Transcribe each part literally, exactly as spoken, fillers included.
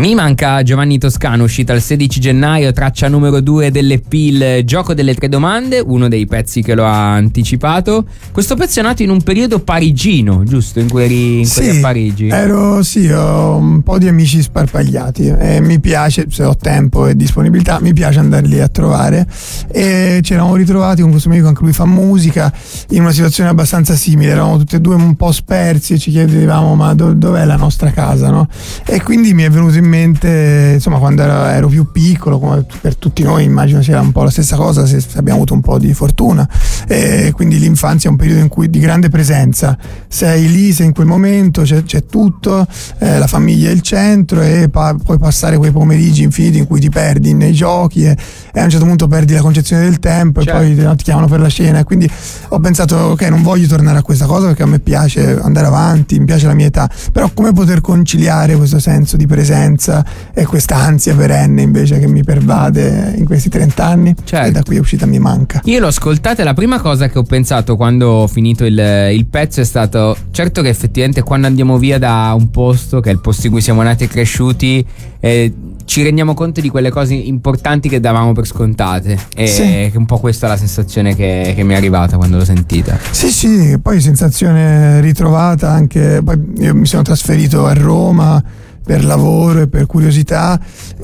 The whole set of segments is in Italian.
Mi manca Giovanni Toscano, uscita il sedici gennaio, traccia numero due dell'E P, il gioco delle tre domande, uno dei pezzi che lo ha anticipato. Questo pezzo è nato in un periodo parigino, giusto? In cui eri, in cui eri sì, a Parigi. Ero, sì, ho un po' di amici sparpagliati e mi piace, se ho tempo e disponibilità, mi piace andarli a trovare, e ci eravamo ritrovati con questo mio amico, anche lui fa musica, in una situazione abbastanza simile, eravamo tutti e due un po' spersi e ci chiedevamo ma do, dov'è la nostra casa, no? E quindi mi è venuto in mente, insomma, quando ero, ero più piccolo, come per tutti noi immagino sia un po' la stessa cosa, se abbiamo avuto un po' di fortuna, e quindi l'infanzia è un periodo in cui di grande presenza, sei lì, sei in quel momento, c'è, c'è tutto, eh, la famiglia è il centro, e pa- puoi passare quei pomeriggi infiniti in cui ti perdi nei giochi e, e a un certo punto perdi la concezione del tempo, certo. E poi no, ti chiamano per la cena, e quindi ho pensato ok, non voglio tornare a questa cosa perché a me piace andare avanti, mi piace la mia età, però come poter conciliare questo senso di presenza e questa ansia perenne invece che mi pervade in questi trent'anni, certo. E da qui è uscita Mi manca. Io l'ho ascoltata e la prima cosa che ho pensato quando ho finito il, il pezzo è stato, certo che effettivamente quando andiamo via da un posto che è il posto in cui siamo nati e cresciuti, eh, ci rendiamo conto di quelle cose importanti che davamo per scontate, e sì. Che un po' questa è la sensazione che, che mi è arrivata quando l'ho sentita. Sì sì, poi sensazione ritrovata anche, poi io mi sono trasferito a Roma per lavoro e per curiosità,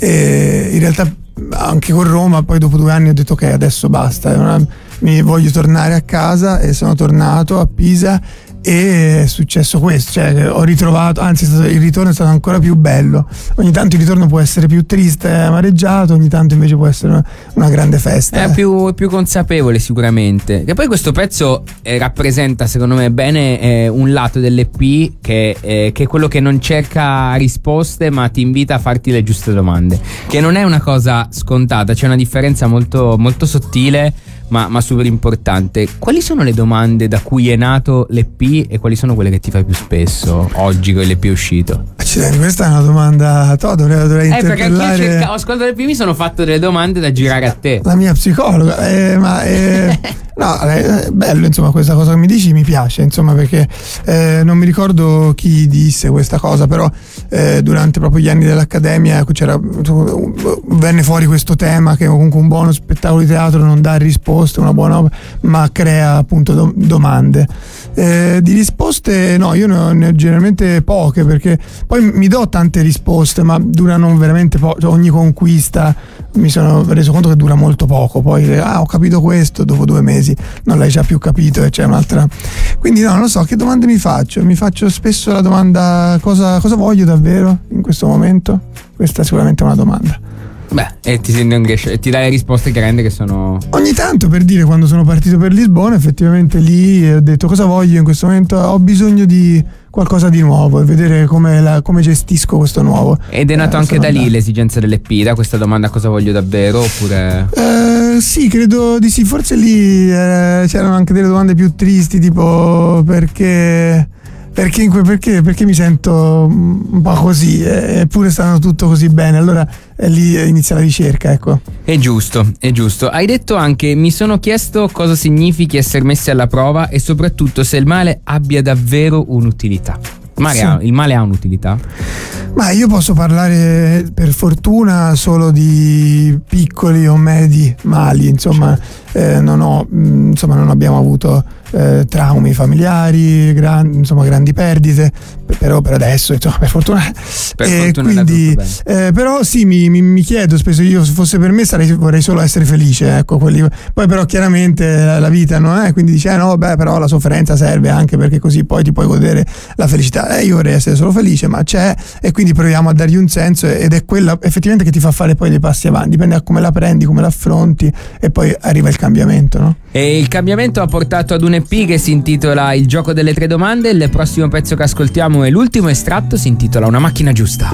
e in realtà anche con Roma poi dopo due anni ho detto ok, adesso basta, una, mi voglio tornare a casa, e sono tornato a Pisa e è successo questo, cioè ho ritrovato, anzi il ritorno è stato ancora più bello. Ogni tanto il ritorno può essere più triste, amareggiato, ogni tanto invece può essere una, una grande festa. È più, è più consapevole sicuramente. E poi questo pezzo eh, rappresenta secondo me bene eh, un lato dell'E P che, eh, che è quello che non cerca risposte ma ti invita a farti le giuste domande, che non è una cosa scontata, c'è una differenza molto, molto sottile ma, ma super importante. Quali sono le domande da cui è nato l'E P e quali sono quelle che ti fai più spesso oggi con l'E P uscito? Accidenti, questa è una domanda, to, dovrei, dovrei eh, interpellare. Perché cerca, ho ascoltato l'E P, mi sono fatto delle domande da girare a te. La mia psicologa, eh, ma eh, no, è bello, insomma, questa cosa che mi dici mi piace, insomma, perché eh, non mi ricordo chi disse questa cosa, però eh, durante proprio gli anni dell'accademia c'era, venne fuori questo tema che comunque un buono spettacolo di teatro non dà risposte, una buona opera, ma crea appunto do, domande. Eh, di risposte no, io ne ho, ne ho generalmente poche, perché poi mi do tante risposte ma durano veramente poco, cioè, ogni conquista mi sono reso conto che dura molto poco, poi ah ho capito questo, dopo due mesi non l'hai già più capito e c'è un'altra, quindi no, non so che domande mi faccio, mi faccio spesso la domanda cosa, cosa voglio davvero in questo momento, questa è sicuramente una domanda. Beh, e ti, e ti dai le risposte chiaramente che sono... Ogni tanto, per dire, quando sono partito per Lisbona, effettivamente lì ho detto cosa voglio in questo momento, ho bisogno di qualcosa di nuovo e vedere come, la, come gestisco questo nuovo. Ed è nato eh, anche da lì l'esigenza dell'E P, da questa domanda cosa voglio davvero, oppure... Eh, sì, credo di sì, forse lì eh, c'erano anche delle domande più tristi, tipo perché... Perché, perché, perché mi sento un po' così, eppure stanno tutto così bene, allora eh, lì inizia la ricerca, ecco. È giusto, è giusto. Hai detto anche, mi sono chiesto cosa significhi essere messi alla prova e soprattutto se il male abbia davvero un'utilità. Male sì. ha, il male ha un'utilità? Ma io posso parlare per fortuna solo di piccoli o medi mali, insomma, eh, non ho, insomma, non abbiamo avuto eh, traumi familiari, gran, insomma, grandi perdite, però per adesso, insomma, per fortuna. Per e fortuna quindi, eh, però sì, mi, mi, mi chiedo spesso, io se fosse per me sarei, vorrei solo essere felice, ecco, quelli, poi però chiaramente la, la vita non è, quindi dice, eh no, beh, però la sofferenza serve anche perché così poi ti puoi godere la felicità. Eh, io vorrei essere solo felice, ma c'è, e quindi proviamo a dargli un senso, ed è quella effettivamente che ti fa fare poi dei passi avanti, dipende da come la prendi, come l'affronti, e poi arriva il cambiamento, no? E il cambiamento ha portato ad un E P che si intitola Il gioco delle tre domande. Il prossimo pezzo che ascoltiamo è l'ultimo estratto, si intitola Una macchina giusta.